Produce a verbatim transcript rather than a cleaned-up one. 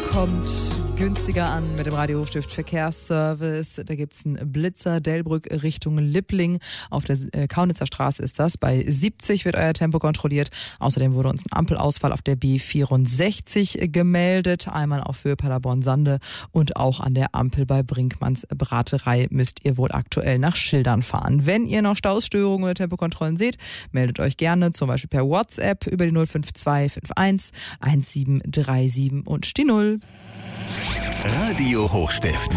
Kommt günstiger an mit dem Radio Hochstift Verkehrsservice. Da gibt es einen Blitzer, Delbrück Richtung Lippling. Auf der äh, Kaunitzer Straße ist das. Bei siebzig wird euer Tempo kontrolliert. Außerdem wurde uns ein Ampelausfall auf der B vierundsechzig gemeldet. Einmal auf Höhe Paderborn-Sande und auch an der Ampel bei Brinkmanns Braterei müsst ihr wohl aktuell nach Schildern fahren. Wenn ihr noch Stausstörungen oder Tempokontrollen seht, meldet euch gerne, zum Beispiel per WhatsApp über die null fünf zwei fünf eins eins sieben drei sieben und die null. Radio Hochstift.